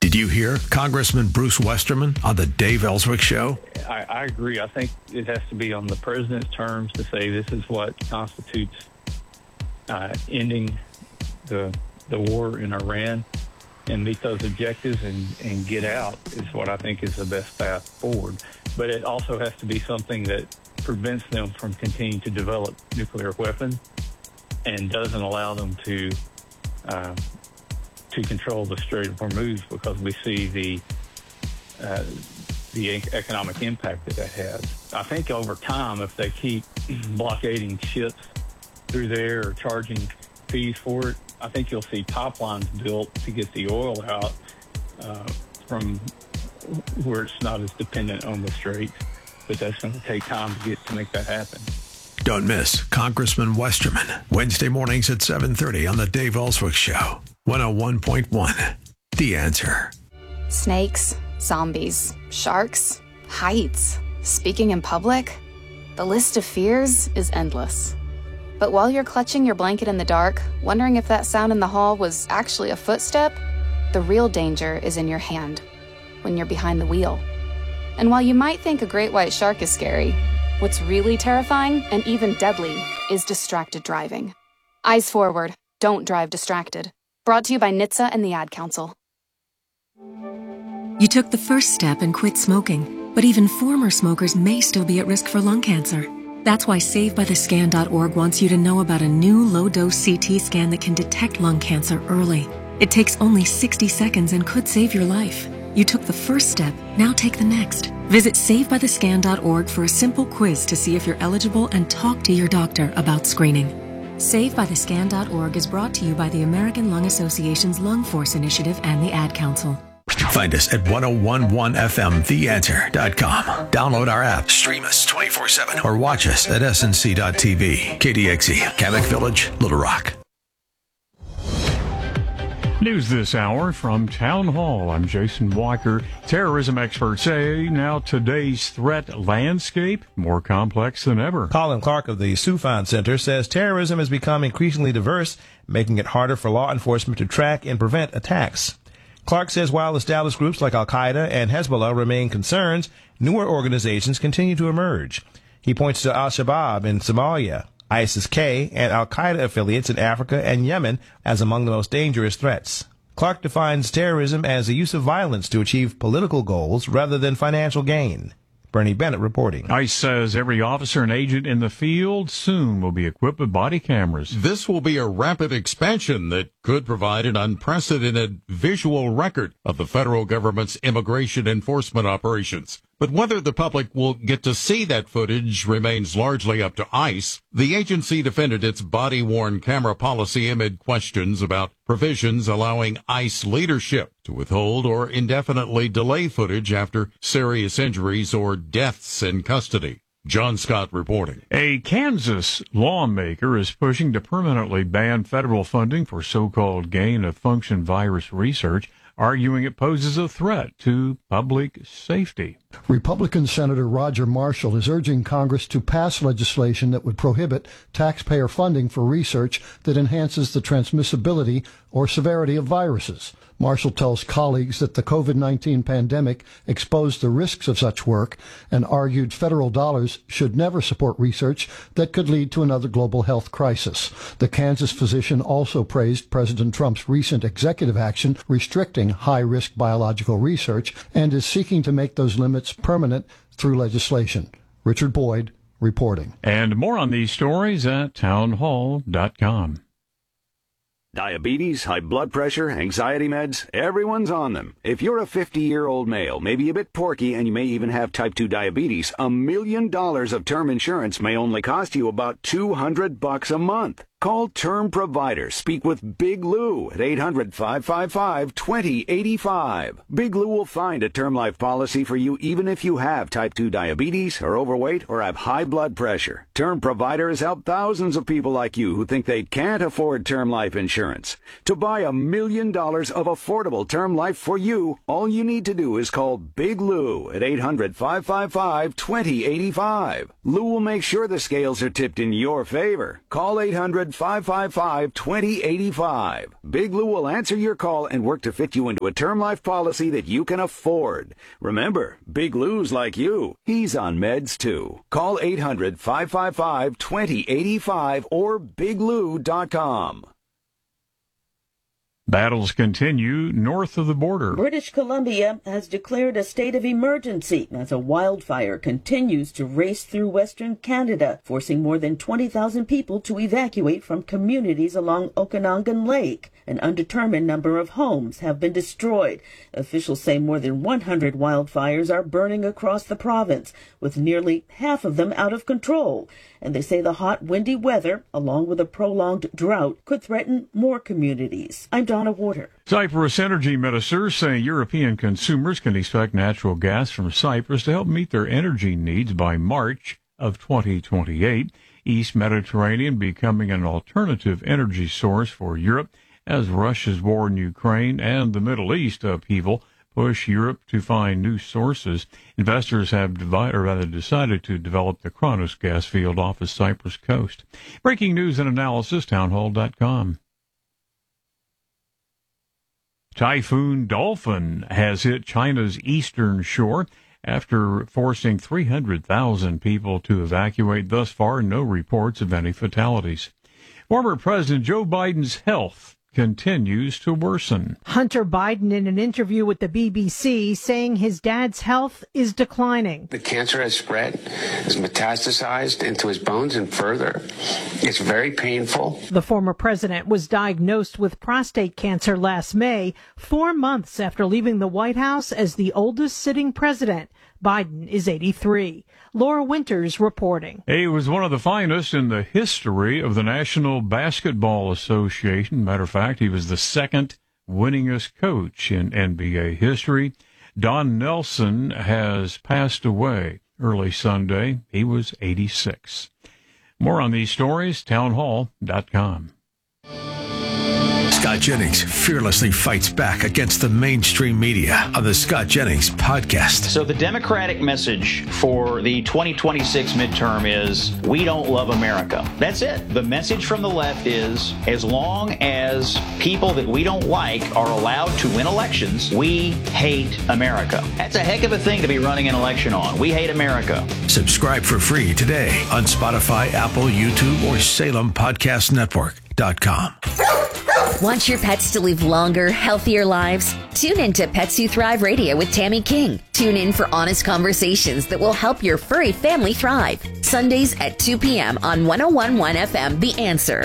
Did you hear Congressman Bruce Westerman on the Dave Ellswick Show? I agree. I think it has to be on the president's terms to say this is what constitutes ending the war in Iran and meet those objectives and get out is what I think is the best path forward. But it also has to be something that prevents them from continuing to develop nuclear weapons and doesn't allow them to control the Strait of Hormuz, because we see the economic impact that has. I think over time, if they keep blockading ships through there or charging fees for it, I think you'll see pipelines built to get the oil out from where it's not as dependent on the Strait. But that's going to take time to make that happen. Don't miss Congressman Westerman, Wednesday mornings at 7:30 on the Dave Ellswick Show. 101.1, The Answer. Snakes, zombies, sharks, heights, speaking in public. The list of fears is endless. But while you're clutching your blanket in the dark, wondering if that sound in the hall was actually a footstep, the real danger is in your hand, when you're behind the wheel. And while you might think a great white shark is scary, what's really terrifying and even deadly is distracted driving. Eyes forward, don't drive distracted. Brought to you by NHTSA and the Ad Council. You took the first step and quit smoking, but even former smokers may still be at risk for lung cancer. That's why SaveByTheScan.org wants you to know about a new low-dose CT scan that can detect lung cancer early. It takes only 60 seconds and could save your life. You took the first step, now take the next. Visit SaveByTheScan.org for a simple quiz to see if you're eligible and talk to your doctor about screening. SaveByTheScan.org is brought to you by the American Lung Association's Lung Force Initiative and the Ad Council. Find us at 1011fmtheanswer.com. Download our app, stream us 24/7, or watch us at snc.tv. KDXE, Kamek Village, Little Rock. News this hour from Town Hall. I'm Jason Walker. Terrorism experts say now today's threat landscape more complex than ever. Colin Clark of the Soufan Center says terrorism has become increasingly diverse, making it harder for law enforcement to track and prevent attacks. Clark says while established groups like Al-Qaeda and Hezbollah remain concerns, newer organizations continue to emerge. He points to Al-Shabaab in Somalia, ISIS-K, and Al-Qaeda affiliates in Africa and Yemen as among the most dangerous threats. Clark defines terrorism as the use of violence to achieve political goals rather than financial gain. Bernie Bennett reporting. ICE says every officer and agent in the field soon will be equipped with body cameras. This will be a rapid expansion that could provide an unprecedented visual record of the federal government's immigration enforcement operations. But whether the public will get to see that footage remains largely up to ICE. The agency defended its body-worn camera policy amid questions about provisions allowing ICE leadership to withhold or indefinitely delay footage after serious injuries or deaths in custody. John Scott reporting. A Kansas lawmaker is pushing to permanently ban federal funding for so-called gain-of-function virus research, arguing it poses a threat to public safety. Republican Senator Roger Marshall is urging Congress to pass legislation that would prohibit taxpayer funding for research that enhances the transmissibility or severity of viruses. Marshall tells colleagues that the COVID-19 pandemic exposed the risks of such work and argued federal dollars should never support research that could lead to another global health crisis. The Kansas physician also praised President Trump's recent executive action restricting high-risk biological research and is seeking to make those limits permanent through legislation. Richard Boyd reporting. And more on these stories at townhall.com. Diabetes, high blood pressure, anxiety meds, everyone's on them. If you're a 50-year-old male, maybe a bit porky, and you may even have type 2 diabetes, $1 million of term insurance may only cost you about $200 a month. Call Term Provider. Speak with Big Lou at 800-555-2085. Big Lou will find a term life policy for you even if you have type 2 diabetes, are overweight, or have high blood pressure. Term Provider has helped thousands of people like you who think they can't afford term life insurance. To buy $1 million of affordable term life for you, all you need to do is call Big Lou at 800-555-2085. Lou will make sure the scales are tipped in your favor. Call 800 1-800-555-2085. Big Lou will answer your call and work to fit you into a term life policy that you can afford. Remember, Big Lou's like you. He's on meds too. Call 800-555-2085 or biglou.com. Battles continue north of the border. British Columbia has declared a state of emergency as a wildfire continues to race through Western Canada, forcing more than 20,000 people to evacuate from communities along Okanagan Lake. An undetermined number of homes have been destroyed. Officials say more than 100 wildfires are burning across the province, with nearly half of them out of control. And they say the hot, windy weather, along with a prolonged drought, could threaten more communities. I'm Donna Warder. Cyprus energy ministers say European consumers can expect natural gas from Cyprus to help meet their energy needs by March of 2028. East Mediterranean becoming an alternative energy source for Europe as Russia's war in Ukraine and the Middle East upheaval push Europe to find new sources. Investors have decided to develop the Kronos gas field off the Cyprus coast. Breaking news and analysis, townhall.com. Typhoon Dolphin has hit China's eastern shore after forcing 300,000 people to evacuate. Thus far, no reports of any fatalities. Former President Joe Biden's health continues to worsen. Hunter Biden in an interview with the BBC saying his dad's health is declining. The cancer has spread, has metastasized into his bones and further. It's very painful. The former president was diagnosed with prostate cancer last May, 4 months after leaving the White House as the oldest sitting president. Biden is 83. Laura Winters reporting. He was one of the finest in the history of the National Basketball Association. Matter of fact, he was the second winningest coach in NBA history. Don Nelson has passed away early Sunday. He was 86. More on these stories, townhall.com. Scott Jennings fearlessly fights back against the mainstream media on the Scott Jennings podcast. So the Democratic message for the 2026 midterm is, we don't love America. That's it. The message from the left is, as long as people that we don't like are allowed to win elections, we hate America. That's a heck of a thing to be running an election on. We hate America. Subscribe for free today on Spotify, Apple, YouTube, or SalemPodcastNetwork.com. Want your pets to live longer, healthier lives? Tune in to Pets Who Thrive Radio with Tammy King. Tune in for honest conversations that will help your furry family thrive. Sundays at 2 p.m. on 101.1 FM, The Answer.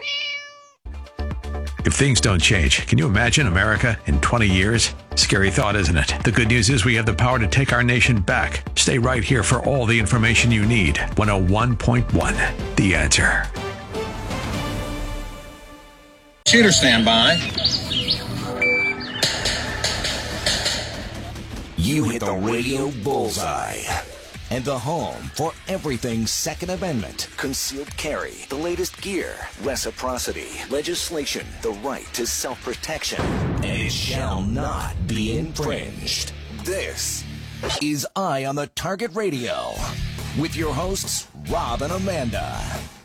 If things don't change, can you imagine America in 20 years? Scary thought, isn't it? The good news is we have the power to take our nation back. Stay right here for all the information you need. 101.1, The Answer. Shooter standby. You hit the radio bullseye. And the home for everything Second Amendment, concealed carry, the latest gear, reciprocity, legislation, the right to self-protection, and it shall not be infringed. This is Eye on the Target Radio with your hosts, Rob and Amanda.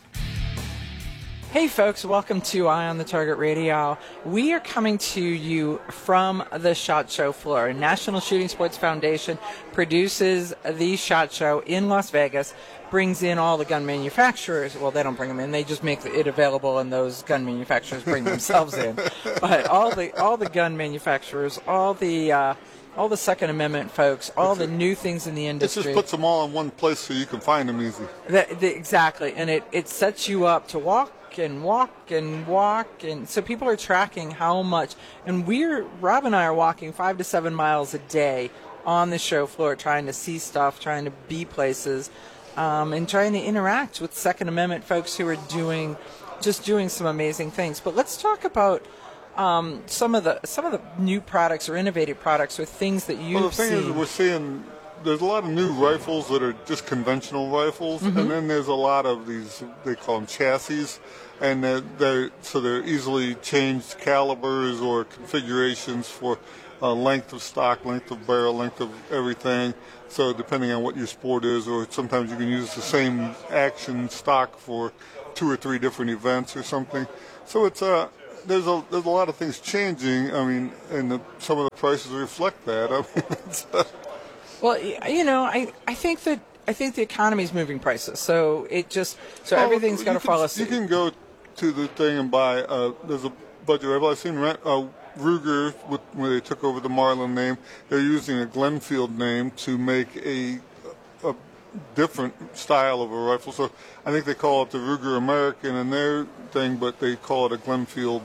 Hey folks, welcome to Eye on the Target Radio. We are coming to you from the SHOT Show floor. National Shooting Sports Foundation produces the SHOT Show in Las Vegas, brings in all the gun manufacturers. Well, they don't bring them in, they just make it available and those gun manufacturers bring themselves in. But all the gun manufacturers, all the Second Amendment folks, all the new things in the industry. It just puts them all in one place so you can find them easy. Exactly, and it sets you up to walk, and so people are tracking how much, and Rob and I are walking 5 to 7 miles a day on the show floor, trying to see stuff, trying to be places, and trying to interact with Second Amendment folks who are doing some amazing things. But let's talk about some of the new products or innovative products or things that you've seen. Well, the thing is, we're seeing there's a lot of new rifles that are just conventional rifles, and then there's a lot of these, they call them chassis, and they're easily changed calibers or configurations for length of stock, length of barrel, length of everything. So depending on what your sport is, or sometimes you can use the same action stock for 2 or 3 different events or something. So it's there's a lot of things changing. I mean, and some of the prices reflect that. I mean, it's, well, you know, I think the economy is moving prices, so everything's got to follow suit. You can go to the thing and buy. There's a budget rifle. I've seen Ruger when they took over the Marlin name. They're using a Glenfield name to make a different style of a rifle. So I think they call it the Ruger American in their thing, but they call it a Glenfield.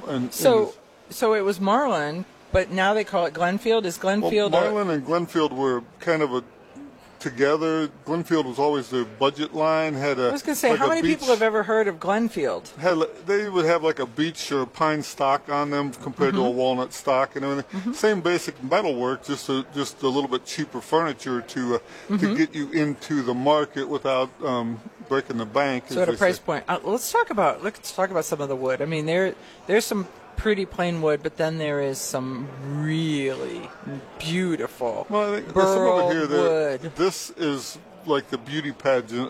So it was Marlin, but now they call it Glenfield. Is Glenfield? Well, Marlin and Glenfield were kind of together. Glenfield was always their budget line. I was going to say, how many people have ever heard of Glenfield? They would have like a beech or a pine stock on them compared to a walnut stock and everything. Same basic metalwork, just a little bit cheaper furniture to get you into the market without breaking the bank. So at a price point, let's talk about some of the wood. I mean, there's some pretty plain wood, but then there is some really beautiful burl wood. This is like the beauty pageant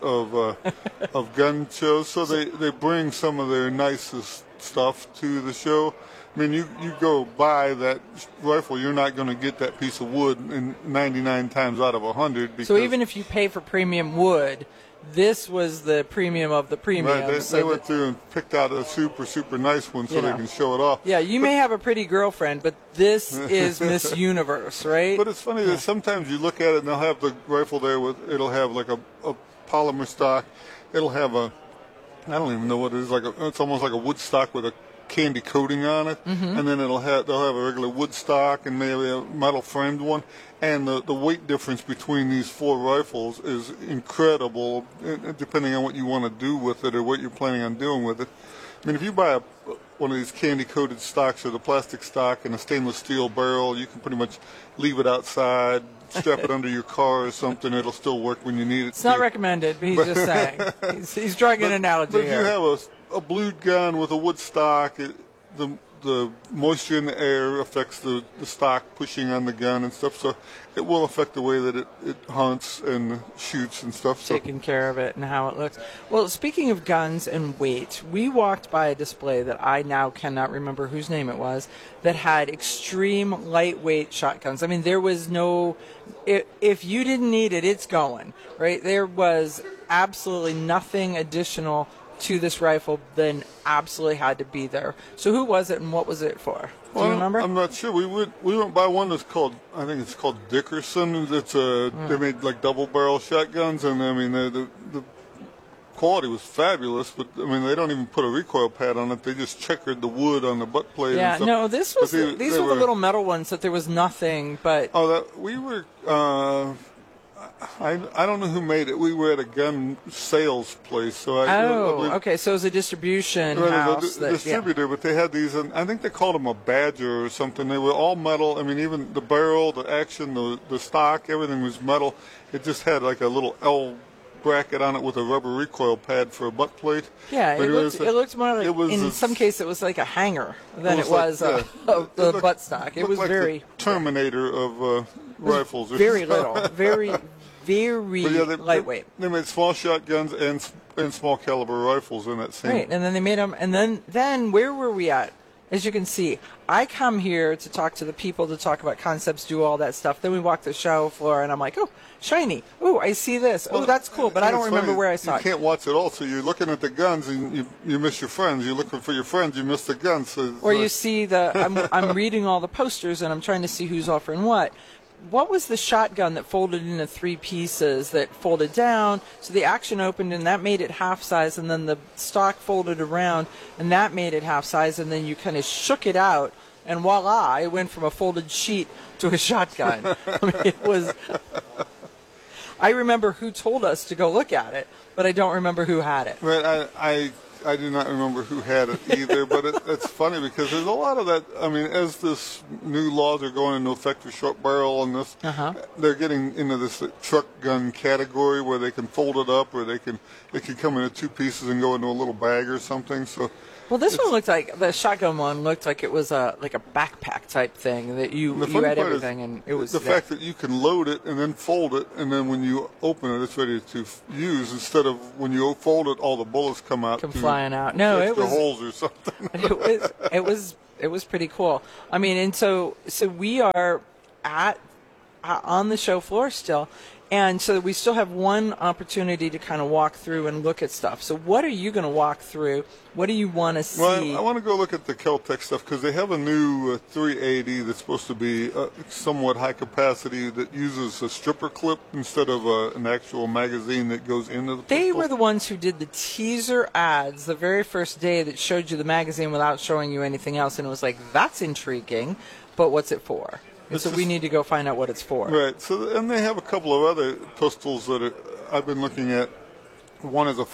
of gun shows. So they bring some of their nicest stuff to the show. I mean, you go buy that rifle, you're not going to get that piece of wood in 99 times out of 100. So even if you pay for premium wood, this was the premium of the premium. Right, they went through and picked out a super, super nice one so they can show it off. Yeah, you may have a pretty girlfriend, but this is Miss Universe, right? But it's funny that sometimes you look at it and they'll have the rifle there it'll have like a polymer stock. It'll have I don't even know what it is, it's almost like a wood stock with a candy coating on it, and then they'll have a regular wood stock and maybe a metal framed one. And the weight difference between these 4 rifles is incredible, depending on what you want to do with it or what you're planning on doing with it. I mean, if you buy one of these candy-coated stocks or the plastic stock and a stainless steel barrel, you can pretty much leave it outside, strap it under your car or something. It'll still work when you need it. It's not recommended, but he's just saying. He's drawing an analogy here. But if you have a blued gun with a wood stock, the moisture in the air affects the stock pushing on the gun and stuff, so it will affect the way that it hunts and shoots and stuff. Taking care of it and how it looks. Well, speaking of guns and weight, we walked by a display that I now cannot remember whose name it was, that had extreme lightweight shotguns. I mean, there was no... If you didn't need it, it's going, right? There was absolutely nothing additional to this rifle then absolutely had to be there. So who was it and what was it for? Do you remember? I'm not sure. We went by one that's called, I think it's called Dickerson. It's they made like double barrel shotguns, and I mean the quality was fabulous, but I mean they don't even put a recoil pad on it. They just checkered the wood on the butt plate. Yeah, and stuff. No, these were the little metal ones that there was nothing but. We were. I don't know who made it. We were at a gun sales place. So okay. So it was a distribution house. Distributor, but they had these, and I think they called them a Badger or something. They were all metal. I mean, even the barrel, the action, the stock, everything was metal. It just had like a little L bracket on it with a rubber recoil pad for a butt plate. Yeah, it looked more like, in some cases, it was like a hanger than it was a butt stock. It was like very... the Terminator of rifles. Very little. Very lightweight. They made small shotguns and small caliber rifles in that same. Right, and then they made them. And then where were we at? As you can see, I come here to talk to the people, to talk about concepts, do all that stuff. Then we walk the show floor, and I'm like, oh, shiny. Oh, I see this. Oh, that's cool, but I don't remember where I saw it. You can't watch it all, so you're looking at the guns, and you miss your friends. You're looking for your friends, you miss the guns. So or you see I'm reading all the posters, and I'm trying to see who's offering what. What was the shotgun that folded into 3 pieces that folded down, so the action opened and that made it half size, and then the stock folded around and that made it half size, and then you kind of shook it out, and voila, it went from a folded sheet to a shotgun. I mean, it was... I remember who told us to go look at it, but I don't remember who had it. Right, I do not remember who had it either, but it's funny because there's a lot of that. I mean, as this new laws are going into effect for short barrel and this, they're getting into this truck gun category where they can fold it up, or it can come into two pieces and go into a little bag or something. So. Well, this one looked like, the shotgun one looked like it was like a backpack type thing that you had everything, and it was the fact that you can load it and then fold it, and then when you open it, it's ready to use, instead of when you fold it, all the bullets come flying out. No, it was holes or something. it was pretty cool. I mean, and so we are on the show floor still. And so we still have one opportunity to kind of walk through and look at stuff. So what are you going to walk through? What do you want to see? Well, I want to go look at the Kel-Tec stuff because they have a new 380 that's supposed to be somewhat high capacity that uses a stripper clip instead of an actual magazine that goes into the pistol. They were the ones who did the teaser ads the very first day that showed you the magazine without showing you anything else. And it was like, that's intriguing, but what's it for? And so we need to go find out what it's for. Right. So, and they have a couple of other pistols that I've been looking at. One is a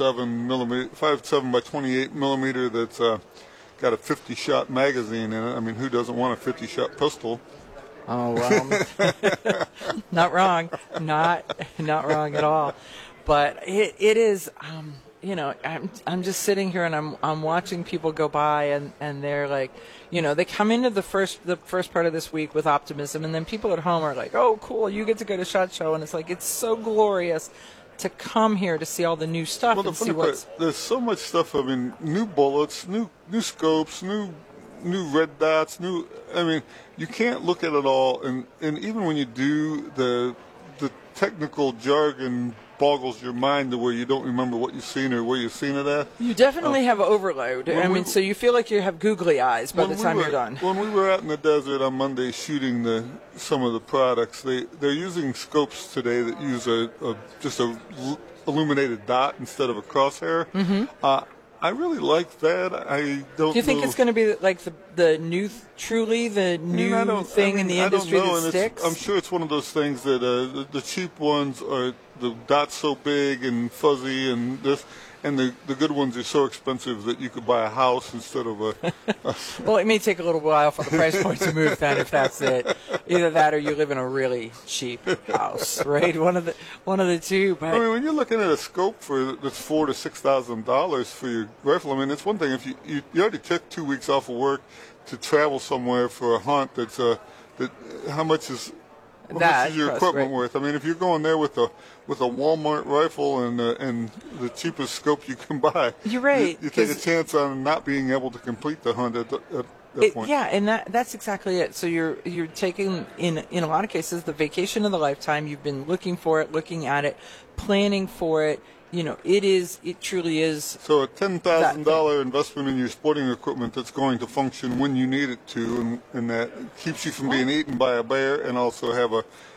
5.7 by 28 millimeter that's got a 50-shot magazine in it. I mean, who doesn't want a 50-shot pistol? Oh, well, not wrong. Not wrong at all. But it is. You know, I'm just sitting here and I'm watching people go by and they're like, you know, they come into the first part of this week with optimism, and then people at home are like, oh, cool, you get to go to SHOT Show, and it's like, it's so glorious to come here to see all the new stuff and see what's. There's so much stuff. I mean, new bullets, new scopes, new red dots, I mean, you can't look at it all, and even when you do, the technical jargon boggles your mind to where you don't remember what you've seen or where you've seen it at. You definitely have overload. I mean, so you feel like you have googly eyes by the time you're done. When we were out in the desert on Monday shooting some of the products, they're using scopes today that use just a illuminated dot instead of a crosshair. Mm-hmm. I really like that. I don't. Do you think it's going to be like the new thing in the industry that sticks? I'm sure it's one of those things that the cheap ones are the dots so big and fuzzy and this, and the good ones are so expensive that you could buy a house instead of a. Well, it may take a little while for the price point to move then, if that's it. Either that or you live in a really cheap house, right? One of the two. But I mean, when you're looking at a scope that's $4,000 to $6,000 for your rifle, I mean, it's one thing if you already took 2 weeks off of work to travel somewhere for a hunt. How much is your equipment worth? I mean, if you're going there with a Walmart rifle and the cheapest scope you can buy, you're right. You take a chance on not being able to complete the hunt at that point. Yeah, and that's exactly it. So you're taking in a lot of cases the vacation of the lifetime. You've been looking for it, looking at it, planning for it. You know, it truly is. So a $10,000 investment in your sporting equipment that's going to function when you need it to, and that keeps you from being eaten by a bear, and also have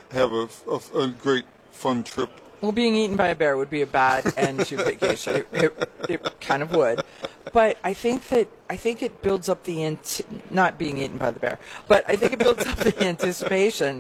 a great fun trip. Well, being eaten by a bear would be a bad end to vacation. It kind of would. But I think it builds up the not being eaten by the bear, but I think it builds up the anticipation.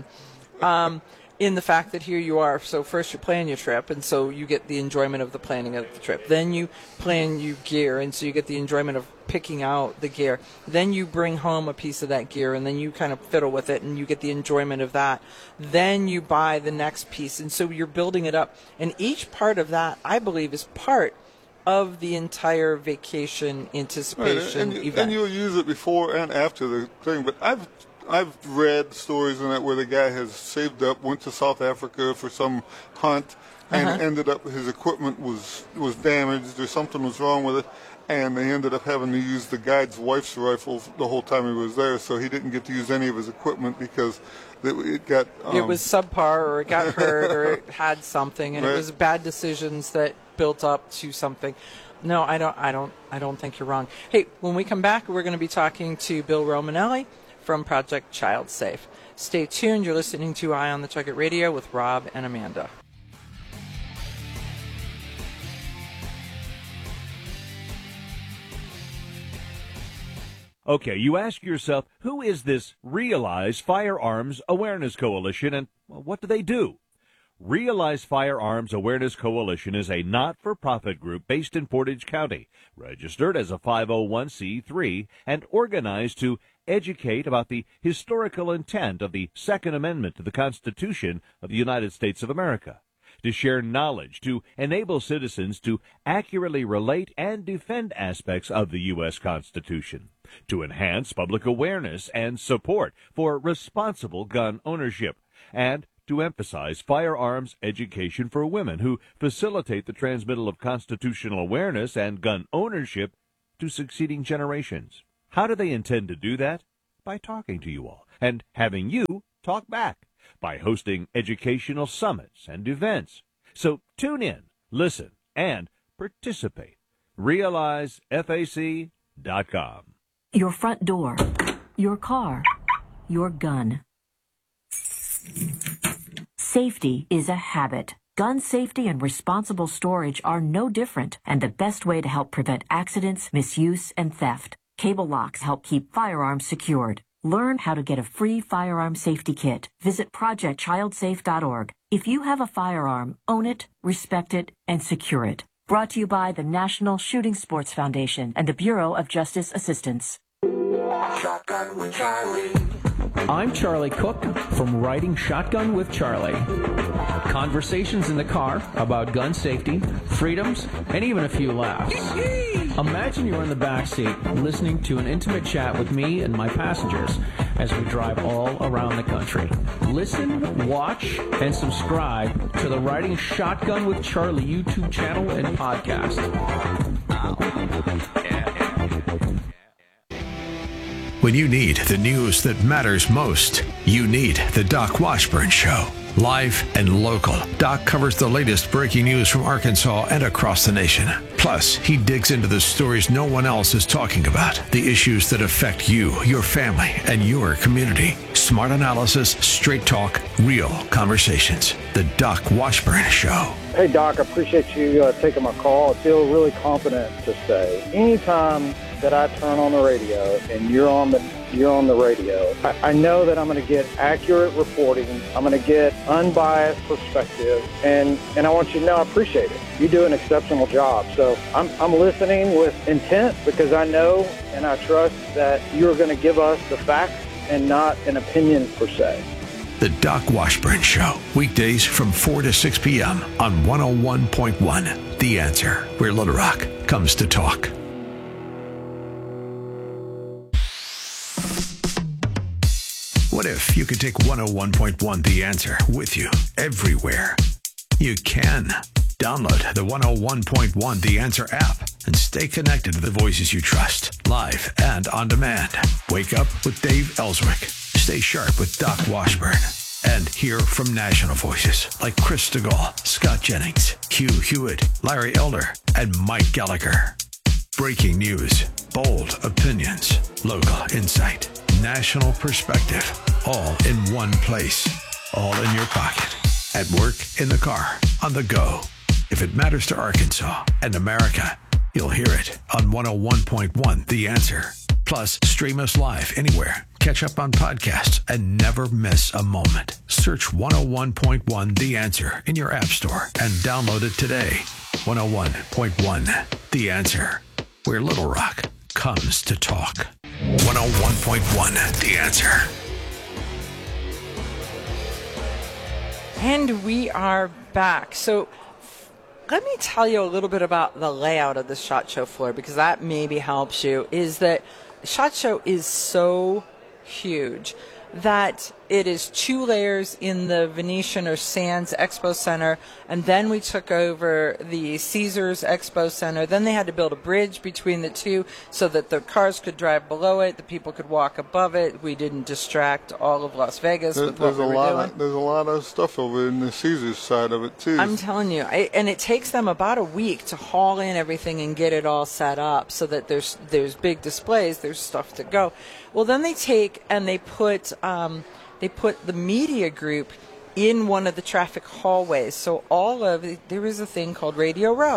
In the fact that here you are, so first you plan your trip, and so you get the enjoyment of the planning of the trip. Then you plan your gear, and so you get the enjoyment of picking out the gear. Then you bring home a piece of that gear, and then you kind of fiddle with it, and you get the enjoyment of that. Then you buy the next piece, and so you're building it up. And each part of that, I believe, is part of the entire vacation anticipation event. And you'll use it before and after the thing, but I've read stories in that where the guy has saved up, went to South Africa for some hunt, and ended up his equipment was damaged or something was wrong with it, and they ended up having to use the guide's wife's rifle the whole time he was there, so he didn't get to use any of his equipment because it got it was subpar, or it got hurt, or it had something, and it was bad decisions that built up to something. No, I don't think you're wrong. Hey, when we come back, we're going to be talking to Bill Romanelli from Project Child Safe. Stay tuned. You're listening to Eye on the Target Radio with Rob and Amanda. Okay, you ask yourself, who is this Realize Firearms Awareness Coalition, and what do they do? Realize Firearms Awareness Coalition is a not-for-profit group based in Portage County, registered as a 501c3, and organized to educate about the historical intent of the Second Amendment to the Constitution of the United States of America, to share knowledge, to enable citizens to accurately relate and defend aspects of the U.S. Constitution, to enhance public awareness and support for responsible gun ownership, and to emphasize firearms education for women who facilitate the transmittal of constitutional awareness and gun ownership to succeeding generations. How do they intend to do that? By talking to you all and having you talk back, by hosting educational summits and events. So tune in, listen, and participate. RealizeFAC.com. Your front door, your car, your gun. Safety is a habit. Gun safety and responsible storage are no different, and the best way to help prevent accidents, misuse, and theft. Cable locks help keep firearms secured. Learn how to get a free firearm safety kit. Visit ProjectChildSafe.org. If you have a firearm, own it, respect it, and secure it. Brought to you by the National Shooting Sports Foundation and the Bureau of Justice Assistance. Shotgun with Charlie. I'm Charlie Cook from Riding Shotgun with Charlie. Conversations in the car about gun safety, freedoms, and even a few laughs. Imagine you're in the back seat listening to an intimate chat with me and my passengers as we drive all around the country. Listen, watch, and subscribe to the Riding Shotgun with Charlie YouTube channel and podcast. When you need the news that matters most, you need the Doc Washburn Show. Live and local, Doc covers the latest breaking news from Arkansas and across the nation. Plus, he digs into the stories no one else is talking about, the issues that affect you, your family, and your community. Smart analysis, straight talk, real conversations. The Doc Washburn Show. Hey, Doc, I appreciate you taking my call. I feel really confident to say anytime that I turn on the radio and you're on the radio, I know that I'm going to get accurate reporting. I'm going to get unbiased perspective, and I want you to know I appreciate it. You do an exceptional job. So I'm listening with intent because I know and I trust that you're going to give us the facts and not an opinion per se. The Doc Washburn Show, weekdays from 4 to 6 p.m. on 101.1 The Answer, where Little Rock comes to talk. What if you could take 101.1 The Answer with you everywhere? You can. Download the 101.1 The Answer app and stay connected to the voices you trust, live and on demand. Wake up with Dave Ellswick. Stay sharp with Doc Washburn. And hear from national voices like Chris DeGaulle, Scott Jennings, Hugh Hewitt, Larry Elder, and Mike Gallagher. Breaking news, bold opinions, local insight, national perspective, all in one place, all in your pocket, at work, in the car, on the go. If it matters to Arkansas and America, you'll hear it on 101.1 The Answer. Plus, stream us live anywhere. Catch up on podcasts and never miss a moment. Search 101.1 The Answer in your app store and download it today. 101.1 The Answer, where Little Rock comes to talk. 101.1 The Answer. And we are back. So let me tell you a little bit about the layout of the SHOT Show floor, because that maybe helps you. Is that SHOT Show is so huge that it is 2 layers in the Venetian or Sands Expo Center, and then we took over the Caesars Expo Center. Then they had to build a bridge between the two so that the cars could drive below it, the people could walk above it. We didn't distract all of Las Vegas with what we were doing. There's a lot of stuff over in the Caesars side of it, too. I'm telling you, and it takes them about a week to haul in everything and get it all set up so that there's big displays, there's stuff to go. Well, then they take and they put the media group in one of the traffic hallways. So there is a thing called Radio Row,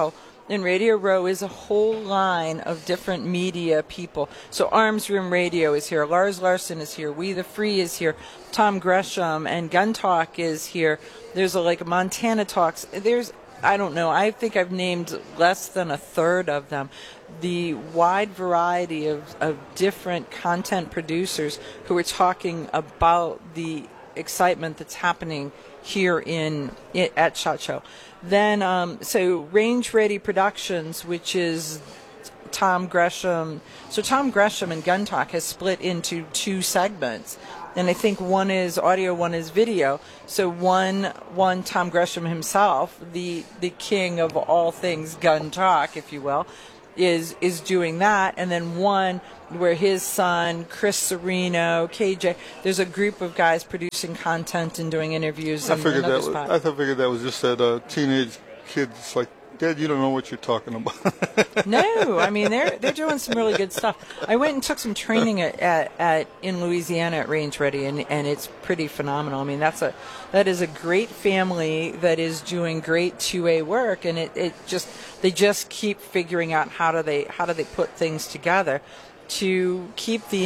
And Radio Row is a whole line of different media people. So Arms Room Radio is here. Lars Larson is here. We the Free is here. Tom Gresham and Gun Talk is here. There's a Montana Talks. There's, I don't know, I think I've named less than a third of them. The wide variety of different content producers who are talking about the excitement that's happening here at SHOT Show. Then, so Range Ready Productions, which is Tom Gresham. So Tom Gresham and Gun Talk has split into two segments. And I think one is audio, one is video. So one Tom Gresham himself, the king of all things gun talk, if you will, is doing that. And then one where his son, Chris Sereno, KJ, there's a group of guys producing content and doing interviews. I figured that was just that teenage kids like, Dad, you don't know what you're talking about. No, I mean they're doing some really good stuff. I went and took some training in Louisiana at Range Ready, and it's pretty phenomenal. I mean that is a great family that is doing great 2A work, and they just keep figuring out how do they put things together to keep the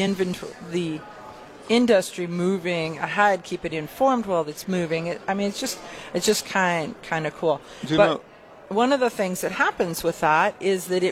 industry moving ahead, keep it informed while it's moving. It's just kind of cool. One of the things that happens with that is that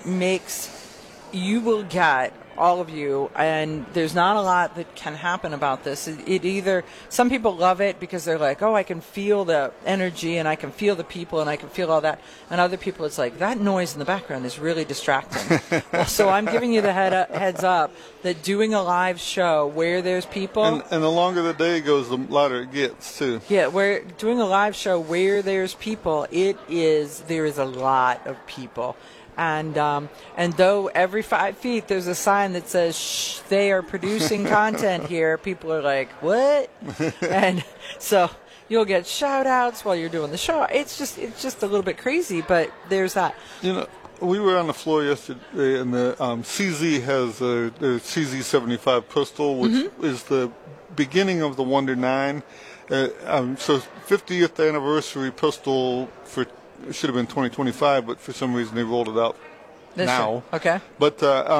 you will get, all of you, and there's not a lot that can happen about this. It either, some people love it because they're like, oh, I can feel the energy and I can feel the people and I can feel all that. And other people, it's like, that noise in the background is really distracting. So I'm giving you the heads up that doing a live show where there's people. And the longer the day goes, the louder it gets, too. Yeah, we're doing a live show where there's people. There is a lot of people. And though every 5 feet there's a sign that says, shh, they are producing content here, people are like, what? And so you'll get shout outs while you're doing the show. It's just a little bit crazy, but there's that. We were on the floor yesterday, and the CZ has the CZ75 pistol, which is the beginning of the Wonder 9. So 50th anniversary pistol it should have been 2025, but for some reason they rolled it out now. Okay. But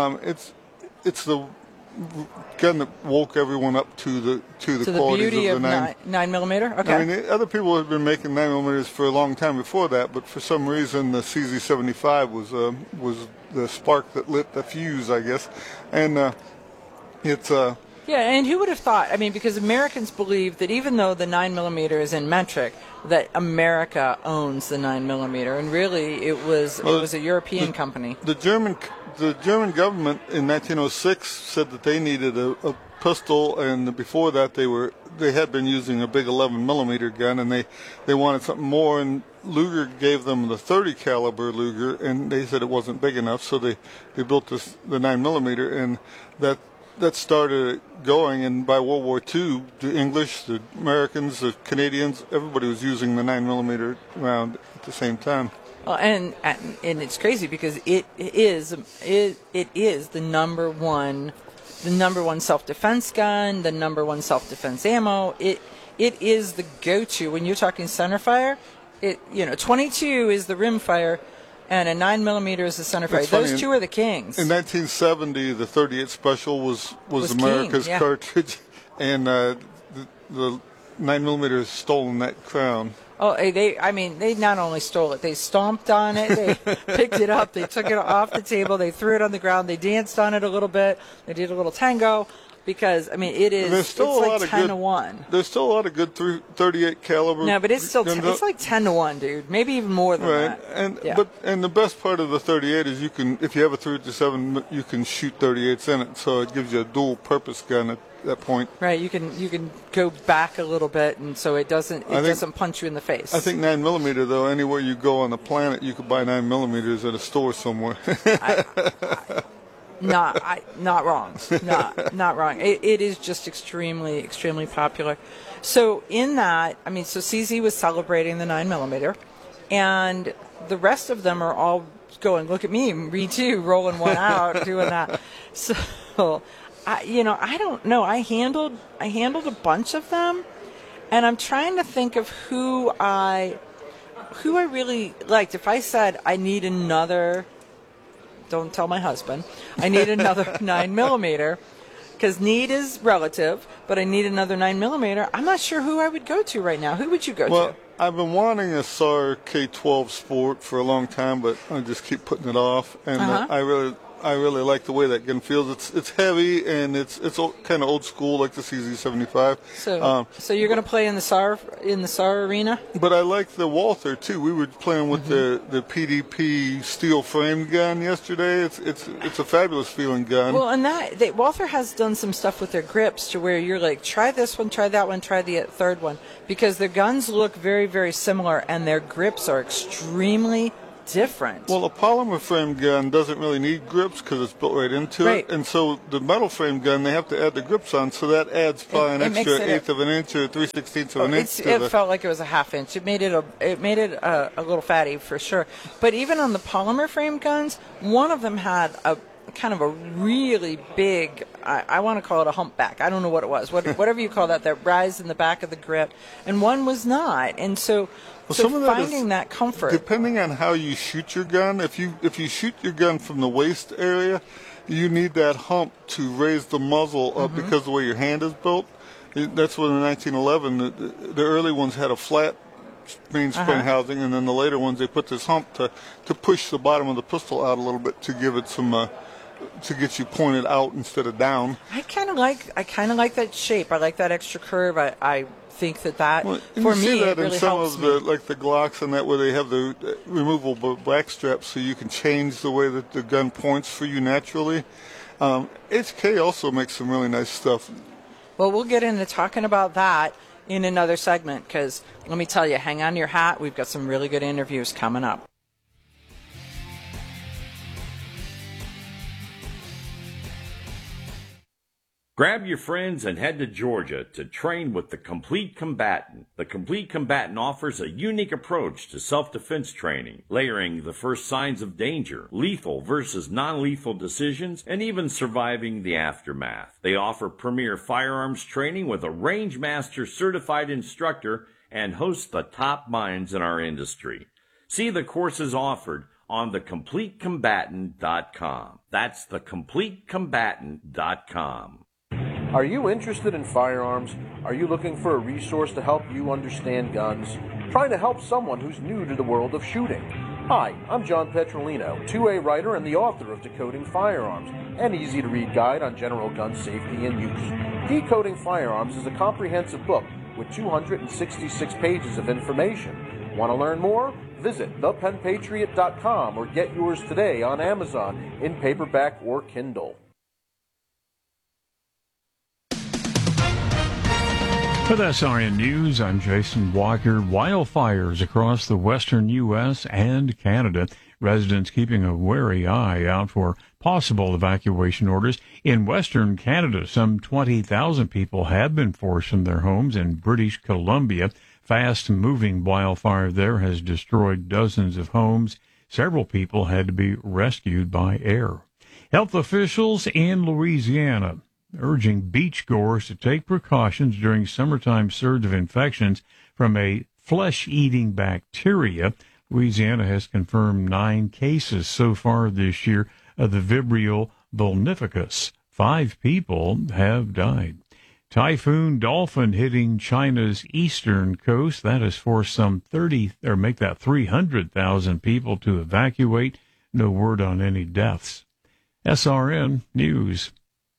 it's the gun that woke everyone up to the qualities beauty of the 9mm. Okay. I mean, other people have been making 9mm for a long time before that, but for some reason the CZ75 was the spark that lit the fuse, I guess, and it's. Yeah, and who would have thought? I mean, because Americans believe that even though the 9mm is in metric, that America owns the 9mm, and really it was a European company. The German government in 1906 said that they needed a pistol, and before that they had been using a big 11mm gun, and they wanted something more, and Luger gave them the 30 caliber Luger, and they said it wasn't big enough, so they built the 9mm, and that started going, and by World War II, the English, the Americans, the Canadians, everybody was using the 9mm round at the same time. Well, and it's crazy because it is the number one self-defense gun, the number one self-defense ammo. It is the go-to when you're talking centerfire. 22 is the rimfire, and a 9mm is the centerfire. Those two are the kings. In 1970, the 38 Special was America's cartridge, and the 9mm has stolen that crown. Oh, they not only stole it, they stomped on it, they picked it up, they took it off the table, they threw it on the ground, they danced on it a little bit, they did a little tango. Because it's like 10-1. There's still a lot of good 38 caliber. No, but it's still it's like 10-1, dude. Maybe even more than that. And the best part of the 38 is if you have a 357, you can shoot 38s in it, so it gives you a dual purpose gun at that point. Right, you can go back a little bit, and so it doesn't punch you in the face. I think 9mm though, anywhere you go on the planet, you could buy 9mm at a store somewhere. Not wrong. Not wrong. It is just extremely, extremely popular. So in that, so CZ was celebrating the 9mm, and the rest of them are all going, look at me, me too, rolling one out, doing that. So, I don't know. I handled a bunch of them, and I'm trying to think of who I who I really liked, if I said I need another, don't tell my husband, I need another 9mm, because need is relative, but I need another 9mm. I'm not sure who I would go to right now. Who would you go to? I've been wanting a SAR K12 Sport for a long time, but I just keep putting it off. And I really like the way that gun feels. It's heavy and it's kind of old school, like the CZ75. So you're going to play in the SAR arena? But I like the Walther too. We were playing with the PDP steel framed gun yesterday. It's a fabulous feeling gun. Well, and Walther has done some stuff with their grips to where you're like, try this one, try that one, try the third one, because their guns look very, very similar and their grips are extremely different. Well, a polymer frame gun doesn't really need grips because it's built right into it, and so the metal frame gun, they have to add the grips on, so that adds probably an extra eighth of an inch or 3/16 of an inch. It felt like it was a half inch. It made it a little fatty for sure. But even on the polymer frame guns, one of them had a kind of a really big, I want to call it a humpback. I don't know what it was. Whatever you call that rise in the back of the grip, and one was not. And so finding that comfort, depending on how you shoot your gun, if you shoot your gun from the waist area, you need that hump to raise the muzzle up because of the way your hand is built. That's when in 1911 the early ones had a flat mainspring housing, and then the later ones they put this hump to push the bottom of the pistol out a little bit to give it some to get you pointed out instead of down. I kind of like that shape. I like that extra curve. I think that for me it really helps me. You see that in some of the Glocks and that, where they have the removable back straps so you can change the way that the gun points for you naturally. HK also makes some really nice stuff. Well, we'll get into talking about that in another segment, because let me tell you, hang on to your hat. We've got some really good interviews coming up. Grab your friends and head to Georgia to train with the Complete Combatant. The Complete Combatant offers a unique approach to self-defense training, layering the first signs of danger, lethal versus non-lethal decisions, and even surviving the aftermath. They offer premier firearms training with a range master certified instructor and host the top minds in our industry. See the courses offered on thecompletecombatant.com. That's thecompletecombatant.com. Are you interested in firearms? Are you looking for a resource to help you understand guns? Trying to help someone who's new to the world of shooting? Hi, I'm John Petrolino, 2A writer and the author of Decoding Firearms, an easy-to-read guide on general gun safety and use. Decoding Firearms is a comprehensive book with 266 pages of information. Want to learn more? Visit thepenpatriot.com or get yours today on Amazon in paperback or Kindle. With SRN News, I'm Jason Walker. Wildfires across the western U.S. and Canada. Residents keeping a wary eye out for possible evacuation orders. In western Canada, some 20,000 people have been forced from their homes in British Columbia. Fast-moving wildfire there has destroyed dozens of homes. Several people had to be rescued by air. Health officials in Louisiana urging beachgoers to take precautions during summertime surge of infections from a flesh-eating bacteria. Louisiana has confirmed 9 cases so far this year of the Vibrio vulnificus. 5 people have died. Typhoon Dolphin hitting China's eastern coast. That has forced some 300,000 people to evacuate. No word on any deaths. SRN News.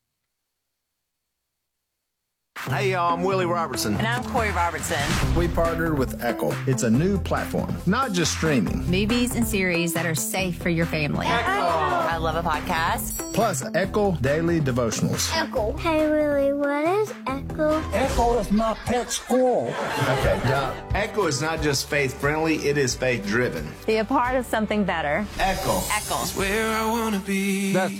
Hey, y'all, I'm Willie Robertson. And I'm Corey Robertson. We partnered with Echo. It's a new platform, not just streaming. Movies and series that are safe for your family. Echo. I love a podcast. Plus, Echo Daily Devotionals. Echo. Hey, Willie, what is Echo? Echo is my pet squirrel. Okay, Doc. Echo is not just faith-friendly, it is faith-driven. Be a part of something better. Echo. Echo. That's where I want to be. That's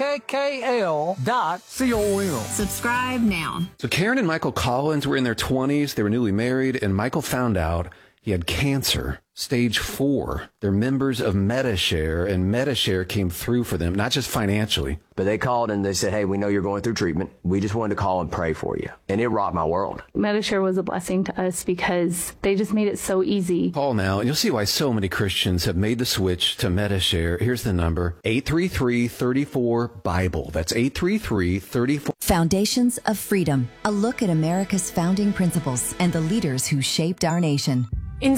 EKKL.com. Subscribe now. So Karen and Michael Collins were in their 20s. They were newly married, and Michael found out he had cancer. stage 4. They're members of Medi-Share, and Medi-Share came through for them, not just financially. But they called and they said, hey, we know you're going through treatment. We just wanted to call and pray for you. And it rocked my world. Medi-Share was a blessing to us because they just made it so easy. Call now, and you'll see why so many Christians have made the switch to Medi-Share. Here's the number, 833-34-BIBLE. That's 833-34. Foundations of Freedom, a look at America's founding principles and the leaders who shaped our nation. In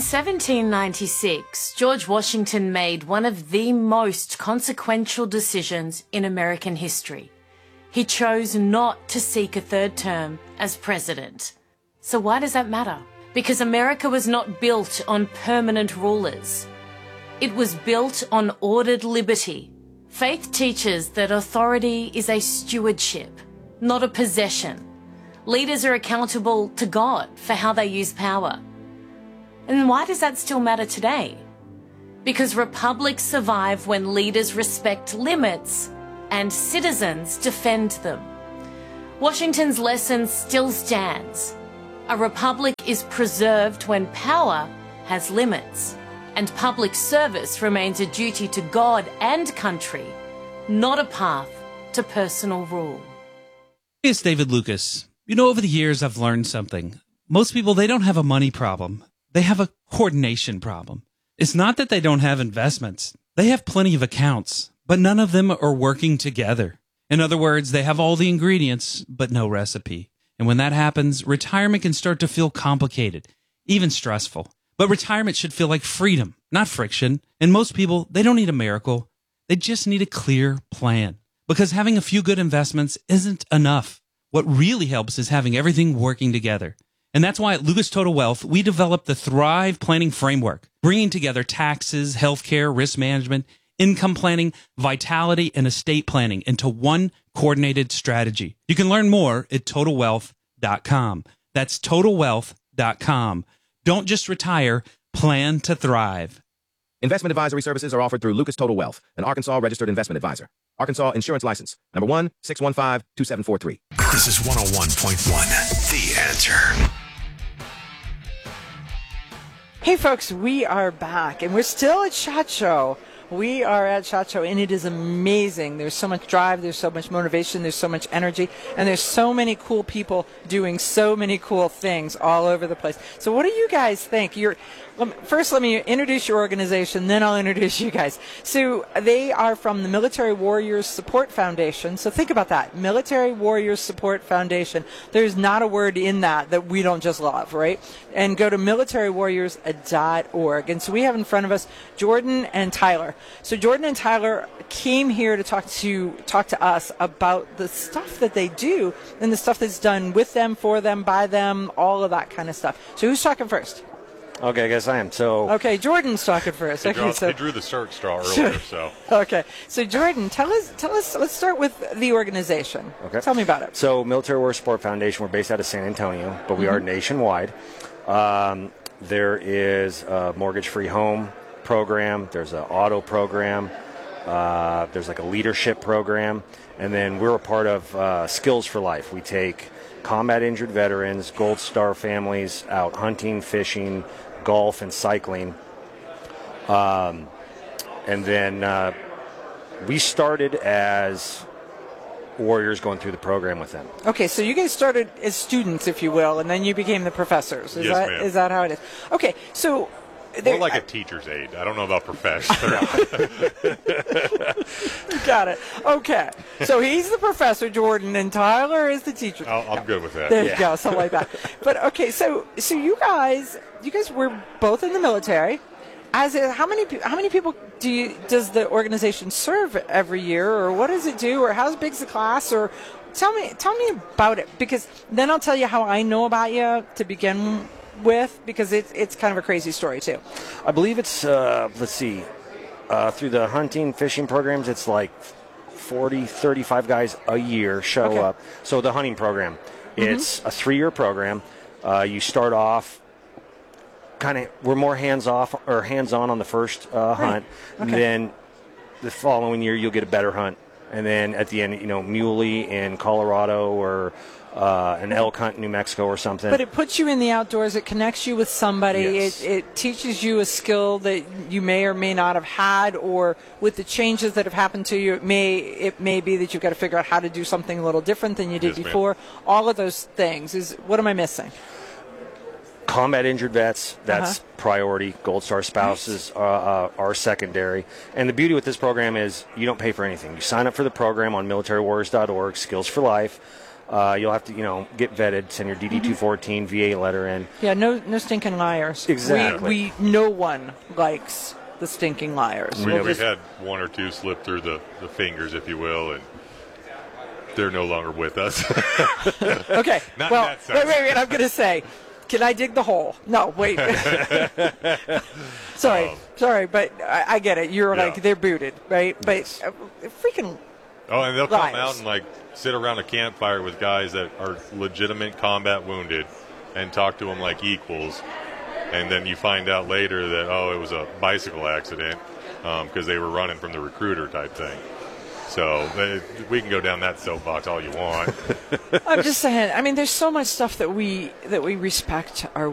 1796, George Washington made one of the most consequential decisions in American history. He chose not to seek a third term as president. So why does that matter? Because America was not built on permanent rulers. It was built on ordered liberty. Faith teaches that authority is a stewardship, not a possession. Leaders are accountable to God for how they use power. And why does that still matter today? Because republics survive when leaders respect limits and citizens defend them. Washington's lesson still stands. A republic is preserved when power has limits, and public service remains a duty to God and country, not a path to personal rule. Hey, it's David Lucas. You know, over the years, I've learned something. Most people, they don't have a money problem. They have a coordination problem. It's not that they don't have investments. They have plenty of accounts, but none of them are working together. In other words, they have all the ingredients, but no recipe. And when that happens, retirement can start to feel complicated, even stressful. But retirement should feel like freedom, not friction. And most people, they don't need a miracle. They just need a clear plan. Because having a few good investments isn't enough. What really helps is having everything working together. And that's why at Lucas Total Wealth, we developed the Thrive Planning Framework, bringing together taxes, healthcare, risk management, income planning, vitality, and estate planning into one coordinated strategy. You can learn more at TotalWealth.com. That's TotalWealth.com. Don't just retire, plan to thrive. Investment advisory services are offered through Lucas Total Wealth, an Arkansas registered investment advisor. Arkansas Insurance License, number 1-615-2743. This is 101.1, The Answer. Hey folks, we are back and we're still at SHOT Show. We are at SHOT Show and it is amazing. There's so much drive, there's so much motivation, there's so much energy, and there's so many cool people doing so many cool things all over the place. So what do you guys think? First, let me introduce your organization, then I'll introduce you guys. So they are from the Military Warriors Support Foundation. So think about that. Military Warriors Support Foundation. There's not a word in that we don't just love, right? And go to militarywarriors.org. And so we have in front of us Jordan and Tyler. So Jordan and Tyler came here to talk to us about the stuff that they do and the stuff that's done with them, for them, by them, all of that kind of stuff. So who's talking first? Okay, I guess I am. Okay, Jordan's talking first. He drew the Cirque straw earlier, so. Okay, so Jordan, tell us. Let's start with the organization. Okay, tell me about it. So, Military Warriors Support Foundation. We're based out of San Antonio, but we are nationwide. There is a mortgage-free home program. There's an auto program. There's like a leadership program, and then we're a part of Skills for Life. We take combat injured veterans, Gold Star families out hunting, fishing, golf, and cycling. And then we started as warriors going through the program with them. Okay, so you guys started as students, if you will, and then you became the professors. Is that how it is? Okay, so more like a teacher's aide. I don't know about professor. Got it. Okay. So he's the professor, Jordan, and Tyler is the teacher. I'm good with that. There you go, something like that. But okay, so you guys were both in the military. How many people does the organization serve every year, or what does it do, or how big's the class, or tell me about it, because then I'll tell you how I know about you to begin with, because it's kind of a crazy story too. I believe it's through the hunting, fishing programs, it's like 40, 35 guys a year show up. So the hunting program, it's a 3-year program. You start off we're more hands-off or hands-on on the first hunt. And then the following year you'll get a better hunt. And then at the end, Muley in Colorado or an elk hunt in New Mexico or something. But it puts you in the outdoors. It connects you with somebody. Yes. It teaches you a skill that you may or may not have had, or with the changes that have happened to you, it may be that you've got to figure out how to do something a little different than you did before. All of those things. What am I missing? Combat injured vets, that's priority. Gold Star spouses are secondary. And the beauty with this program is you don't pay for anything. You sign up for the program on militarywarriors.org, Skills for Life. You'll have to, get vetted, send your DD-214 VA letter in. Yeah, no stinking liars. Exactly. No one likes the stinking liars. We've had one or two slip through the fingers, if you will, and they're no longer with us. Okay. Not well, in that sense. wait. I'm going to say, can I dig the hole? No, wait. Sorry, but I get it. You're like, they're booted, right? But freaking Oh, and they'll liars. come out and sit around a campfire with guys that are legitimate combat wounded and talk to them like equals. And then you find out later that, it was a bicycle accident because they were running from the recruiter type thing. So we can go down that soapbox all you want. I'm just saying, there's so much stuff that we respect our